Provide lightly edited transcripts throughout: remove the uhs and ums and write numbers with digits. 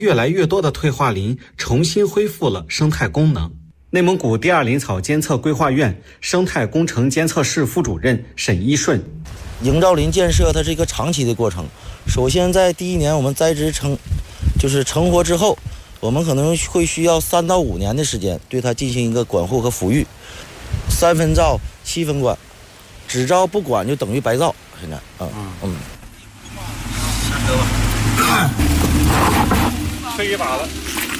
越来越多的退化林重新恢复了生态功能。内蒙古第二林草监测规划院生态工程监测室副主任沈一顺， 营造林建设它是一个长期的过程。首先在第一年我们栽植成活之后，我们可能会需要3到5年的时间对它进行一个管护和抚育。3分造7分管，只造不管就等于白造。现在下车吧，吹一把了。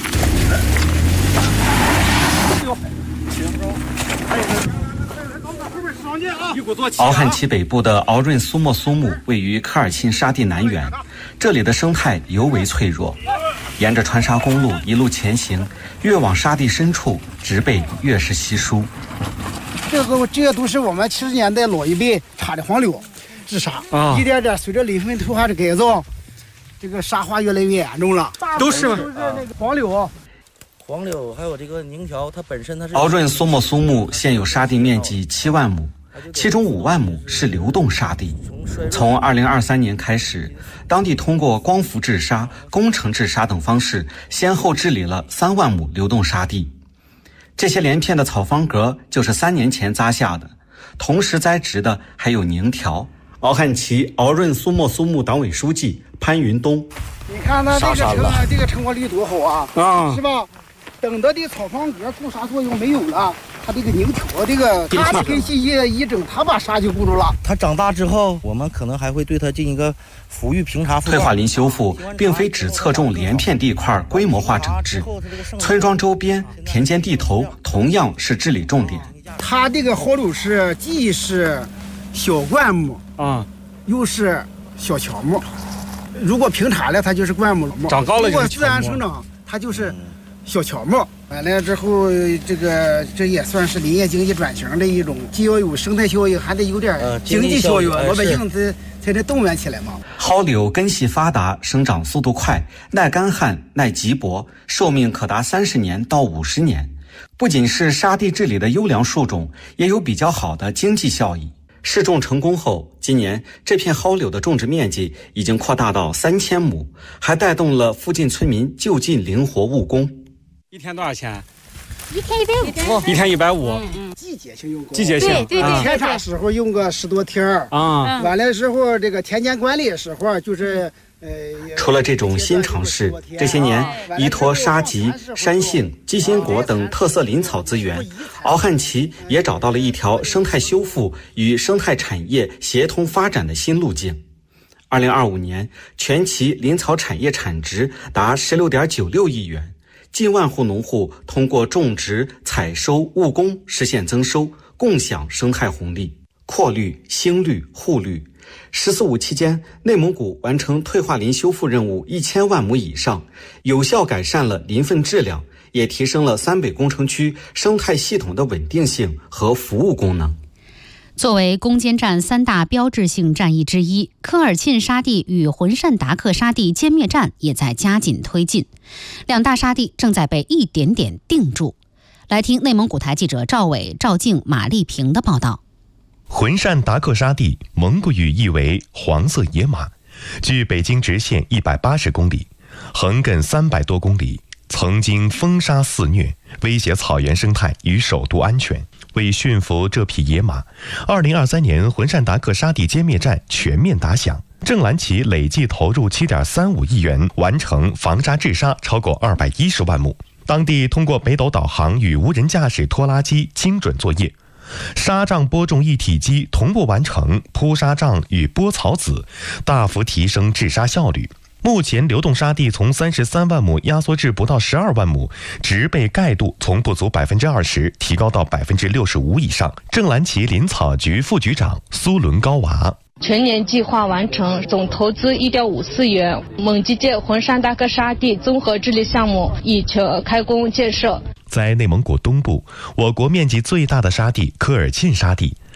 敖汉旗北部的敖润苏莫苏木位于科尔沁沙地南缘，这里的生态尤为脆弱。沿着川沙公路一路前行，越往沙地深处，植被越是稀疏。 这个都是我们70年代老一辈插的黄柳治沙，一点点随着林分退化的改造，这个沙化越来越严重了。 都是吗？ 都是那个黄柳。 黄柳还有这个宁条，它本身它是敖润苏莫苏木现有沙地面积7万亩，其中5万亩是流动沙地。从2023年开始，当地通过光伏治沙、工程治沙等方式，先后治理了3万亩流动沙地。这些连片的草方格就是3年前扎下的，同时栽植的还有宁条。敖汉旗敖润苏莫苏木党委书记潘云东， 你看它这个成活率多好啊，是吧？等到的草方格固沙作用没有了，它这个宁条它跟细叶一整，它把沙就固住了。 它长大之后，我们可能还会对它进行一个抚育平查。 退化林修复并非只侧重连片地块规模化整治，村庄周边、田间地头同样是治理重点。 它这个好柳是既是小灌木又是小乔木。如果平查了，它就是灌木了； 长高了如果自然生长，它就是小乔木。完了之后，这也算是林业经济转型的一种，既要有生态效应，还得有点经济效应，老百姓才能动员起来嘛。 蒿柳根系发达，生长速度快，耐干旱、耐瘠薄，寿命可达30年到50年。不仅是沙地治理的优良树种，也有比较好的经济效益。试种成功后，今年这片蒿柳的种植面积已经扩大到3000亩，还带动了附近村民就近灵活务工。 一天多少钱 ？1天150。 1天150。 季节性用工。 季节性。 对。 扦插时候用个10多天完了之后这个田间管理时候就是除了这种新尝试，这些年依托沙棘、山杏、鸡心果等特色林草资源，敖汉旗也找到了一条生态修复与生态产业协同发展的新路径。2025年，全旗林草产业产值达16.96亿元，近万户农户通过种植、采收、务工实现增收，共享生态红利。扩绿、兴绿、护绿。“14·5”期间，内蒙古完成退化林修复任务1000万亩以上，有效改善了林分质量，也提升了三北工程区生态系统的稳定性和服务功能。 作为攻坚战3大标志性战役之一，科尔沁沙地与浑善达克沙地歼灭战也在加紧推进，两大沙地正在被一点点定住。来听内蒙古台记者赵伟、赵静、马丽萍的报道。 浑善达克沙地蒙古语意为黄色野马，距北京直线180公里，横亘300多公里，曾经风沙肆虐，威胁草原生态与首都安全。为驯服这匹野马，2023年浑善达克沙地歼灭战全面打响，郑蓝旗累计投入7.35亿元，完成防沙治沙超过210万亩。当地通过北斗导航与无人驾驶拖拉机精准作业，沙障播种一体机同步完成铺沙障与播草籽，大幅提升治沙效率。目前流动沙地从33万亩压缩至不到12万亩，植被盖度从不足20%提高到65%以上。郑蓝旗林草局副局长苏伦高娃， 全年计划完成，总投资1.54亿元。蒙吉界浑善达克沙地综合治理项目已开工建设。 在内蒙古东部，我国面积最大的沙地科尔沁沙地，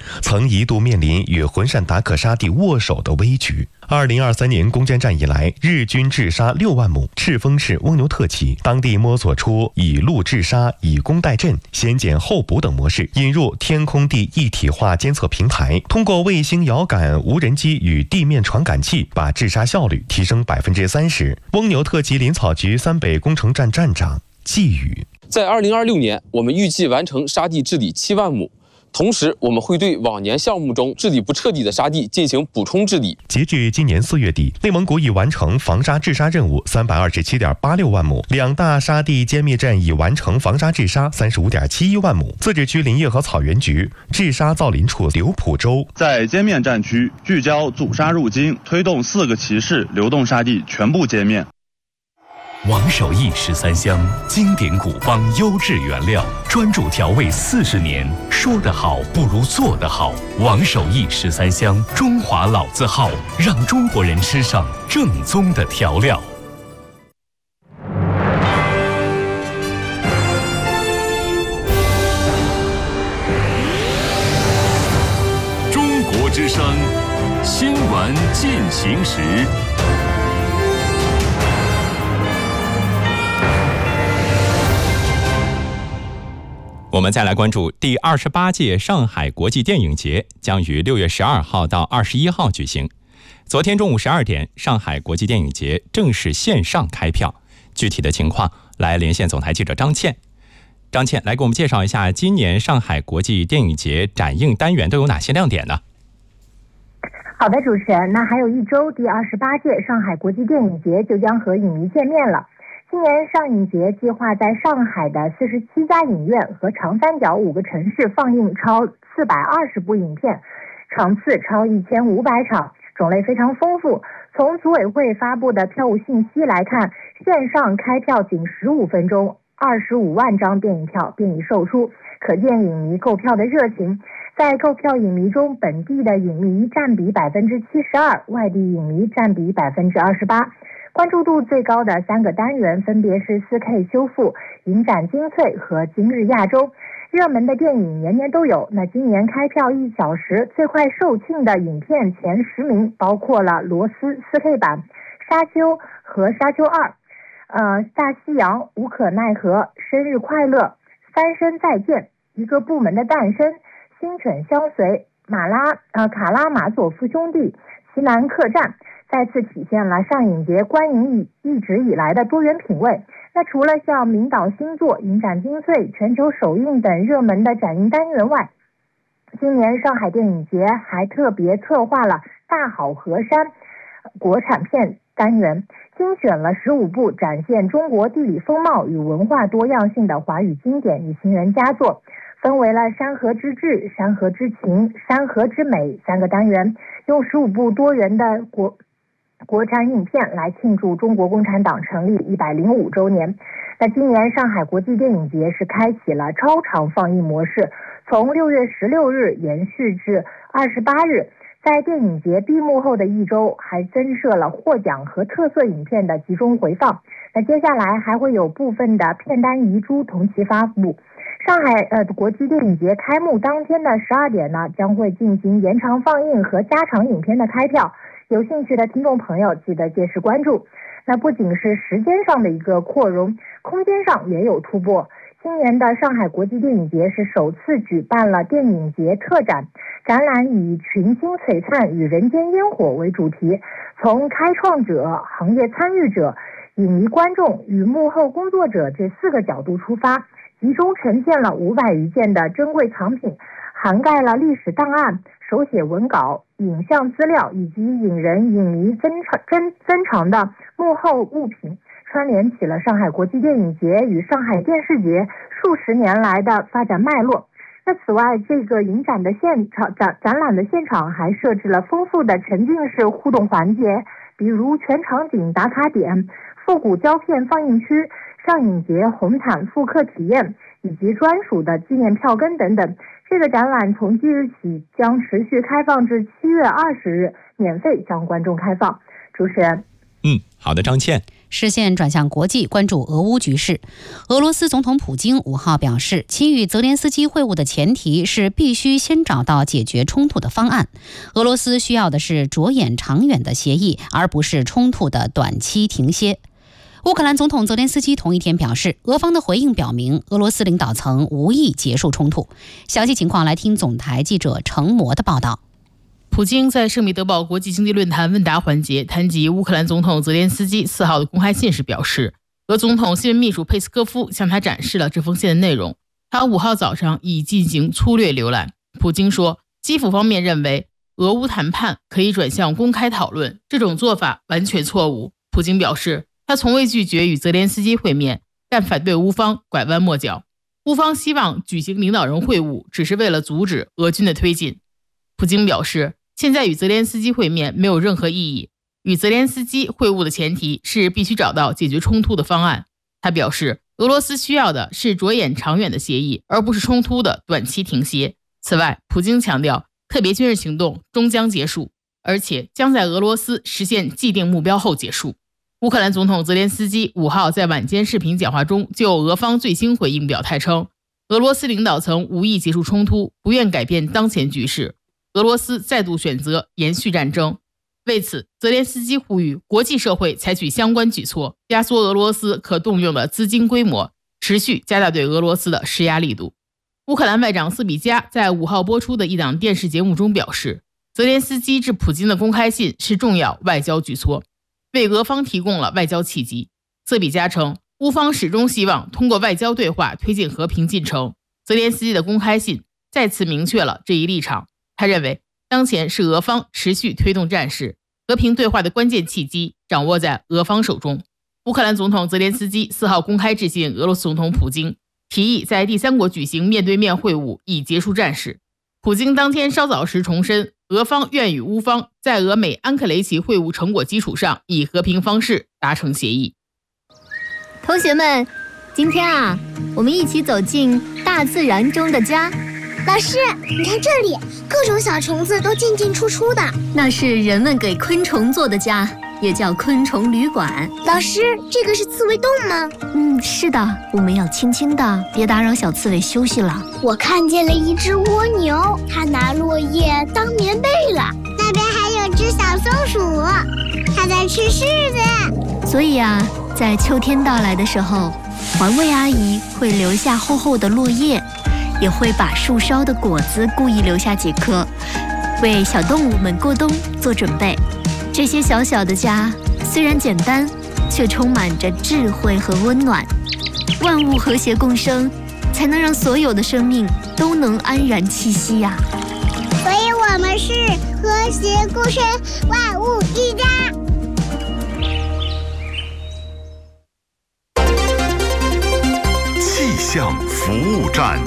曾一度面临与浑善达克沙地握手的危局。2023年攻坚战以来，日军制沙6万亩，赤峰市翁牛特旗当地摸索出以陆制沙、以攻代阵、先减后补等模式，引入天空地一体化监测平台，通过卫星遥感、无人机与地面传感器，把制沙效率提升30%。翁牛特旗林草局三北工程站站长季宇： 在2026年，我们预计完成沙地治理7万亩。同时，我们会对往年项目中治理不彻底的沙地进行补充治理。 截至今年4月底，内蒙古已完成防沙治沙任务327.86万亩，两大沙地歼灭战已完成防沙治沙35.71万亩。自治区林业和草原局治沙造林处刘浦洲在歼灭战区聚焦阻沙入京，推动4个旗市流动沙地全部歼灭。 王守义13香，经典古方优质原料，专注调味40年，说得好不如做得好。王守义13香，中华老字号，让中国人吃上正宗的调料。中国之声，新闻进行时。 我们再来关注第28届上海国际电影节将于6月12号到21号举行。昨天中午12点，上海国际电影节正式线上开票。具体的情况，来连线总台记者张倩。张倩，来给我们介绍一下今年上海国际电影节展映单元都有哪些亮点呢？ 好的，主持人，那还有一周，第28届上海国际电影节就将和影迷见面了。今年上影节计划在上海的47家影院和长三角5个城市放映超420部影片，场次超1500场，种类非常丰富。从组委会发布的票务信息来看，线上开票仅15分钟，25万张电影票便已售出，可见影迷购票的热情。在购票影迷中，本地的影迷占比72%，外地影迷占比28%。关注度最高的3个单元分别是 4K 修复、影展精粹和今日亚洲。热门的电影年年都有，那今年开票1小时最快售罄的影片前10名包括了《罗斯》4K 版、《沙丘》和《沙丘2》、大西洋、无可奈何、生日快乐、三生再见、一个部门的诞生、星犬相随、卡拉马佐夫兄弟、西南客栈，再次体现了上影节观影一直以来的多元品味。那除了像名导新作、影展精粹、全球首映等热门的展映单元外，今年上海电影节还特别策划了大好河山国产片单元，精选了15部展现中国地理风貌与文化多样性的华语经典与新人佳作，分为了山河之志、山河之情、山河之美3个单元，用15部多元的国产影片来庆祝中国共产党成立105周年。那今年上海国际电影节是开启了超长放映模式，从6月16日延续至28日。在电影节闭幕后的1周，还增设了获奖和特色影片的集中回放。那接下来还会有部分的片单遗珠同期发布。上海国际电影节开幕当天的12点呢，将会进行延长放映和加长影片的开票。有兴趣的听众朋友记得届时关注。那不仅是时间上的一个扩容，空间上也有突破。今年的上海国际电影节是首次举办了电影节特展，展览以群星璀璨与人间烟火为主题，从开创者、行业参与者、影迷观众与幕后工作者这4个角度出发，集中呈现了500余件的珍贵藏品，涵盖了历史档案、手写文稿、影像资料以及引人影迷珍藏的幕后物品，串联起了上海国际电影节与上海电视节数十年来的发展脉络。那此外，这个影展的展览的现场还设置了丰富的沉浸式互动环节，比如全场景打卡点、复古胶片放映区、上影节红毯复刻体验以及专属的纪念票根等等。这个展览从即日起将持续开放至7月20日，免费向观众开放。主持人。 好的，张倩。 视线转向国际，关注俄乌局势。俄罗斯总统普京5号表示，其与泽连斯基会晤的前提是必须先找到解决冲突的方案。俄罗斯需要的是着眼长远的协议，而不是冲突的短期停歇。乌克兰总统泽连斯基同一天表示，俄方的回应表明俄罗斯领导层无意结束冲突。详细情况来听总台记者程模的报道。 普京在圣彼得堡国际经济论坛问答环节谈及乌克兰总统泽连斯基4号的公开信时表示，俄总统新闻秘书佩斯科夫向他展示了这封信的内容，他5号早上已进行粗略浏览。普京说，基辅方面认为俄乌谈判可以转向公开讨论，这种做法完全错误。普京表示，他从未拒绝与泽连斯基会面，但反对乌方拐弯抹角。乌方希望举行领导人会晤，只是为了阻止俄军的推进。普京表示，现在与泽连斯基会面没有任何意义，与泽连斯基会晤的前提是必须找到解决冲突的方案。他表示，俄罗斯需要的是着眼长远的协议，而不是冲突的短期停歇。此外，普京强调，特别军事行动终将结束，而且将在俄罗斯实现既定目标后结束。乌克兰总统泽连斯基5号在晚间视频讲话中就俄方最新回应表态称，俄罗斯领导层无意结束冲突，不愿改变当前局势，俄罗斯再度选择延续战争。为此，泽连斯基呼吁国际社会采取相关举措，压缩俄罗斯可动用的资金规模，持续加大对俄罗斯的施压力度。乌克兰外长斯比加在5号播出的一档电视节目中表示，泽连斯基致普京的公开信是重要外交举措，为俄方提供了外交契机。斯比加称，乌方始终希望通过外交对话推进和平进程。泽连斯基的公开信再次明确了这一立场。他认为，当前是俄方持续推动战事，和平对话的关键契机掌握在俄方手中。乌克兰总统泽连斯基4号公开致信俄罗斯总统普京，提议在第三国举行面对面会晤，以结束战事。普京当天稍早时重申，俄方愿与乌方在俄美安克雷奇会晤成果基础上，以和平方式达成协议。 同学们，今天我们一起走进大自然中的家。 老师，你看这里，各种小虫子都进进出出的， 那是人们给昆虫做的家，也叫昆虫旅馆。 老师，这个是刺猬洞吗？ 是的，我们要轻轻的，别打扰小刺猬休息了。 我看见了一只蜗牛，它拿落叶当棉被了。那边还有只小松鼠，它在吃柿子。 所以在秋天到来的时候，环卫阿姨会留下厚厚的落叶，也会把树梢的果子故意留下几颗，为小动物们过冬做准备。这些小小的家虽然简单，却充满着智慧和温暖。万物和谐共生，才能让所有的生命都能安然栖息呀。 所以我们是和谐共生，万物一家。 气象服务站，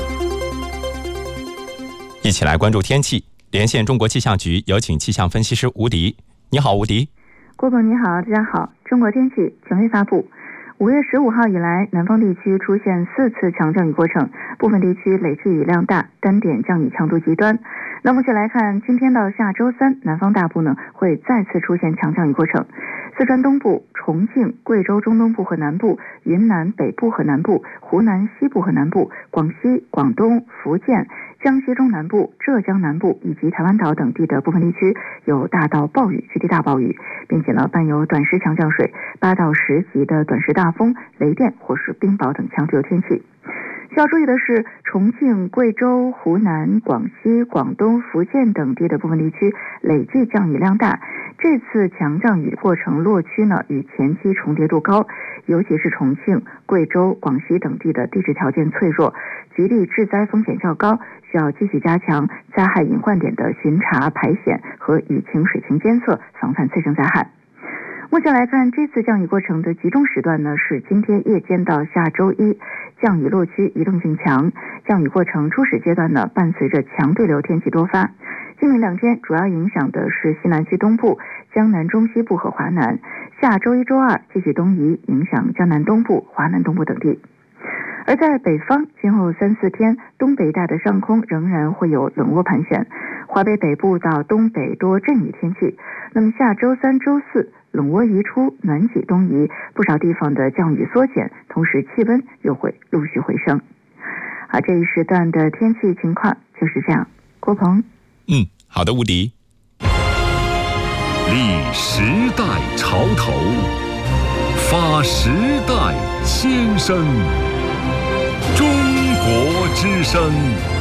一起来关注天气。连线中国气象局，有请气象分析师吴迪。你好，吴迪。 郭总你好，大家好。中国天气权威发布，5月15号以来，南方地区出现4次强降雨过程，部分地区累计雨量大，单点降雨强度极端。那目前来看，今天到下周3，南方大部会再次出现强降雨过程。四川东部、重庆、贵州中东部和南部、云南北部和南部、湖南西部和南部、广西、广东、福建、江西中南部、浙江南部以及台湾岛等地的部分地区有大到暴雨、巨地大暴雨，并且伴有短时强降水、8到10级的短时大风、雷电或是冰雹等强对流天气。需要注意的是，重庆、贵州、湖南、广西、广东、福建等地的部分地区累计降雨量大。这次强降雨过程落区与前期重叠度高，尤其是重庆、贵州、广西等地的地质条件脆弱，局地致灾风险较高，需要继续加强灾害隐患点的巡查、排险和雨情水情监测，防范催生灾害。目前来看，这次降雨过程的集中时段是今天夜间到下周1，降雨落区移动性强。降雨过程初始阶段伴随着强对流天气多发。今明2天主要影响的是西南区东部、江南中西部和华南。下周1、周2继续东移，影响江南东部、华南东部等地。 而在北方，今后3-4天，东北大的上空仍然会有冷涡盘旋，华北北部到东北多阵雨天气。那么下周3、周4，冷涡移出，暖气东移，不少地方的降雨缩减，同时气温又会陆续回升。好，这一时段的天气情况就是这样。郭鹏， 好的，吴迪。 立时代潮头，发时代先声，中国之声。